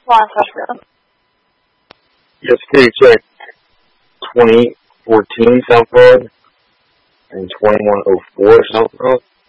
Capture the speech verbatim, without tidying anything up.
one South Road. Yes, security check twenty fourteen South Road and twenty-one oh four South Road.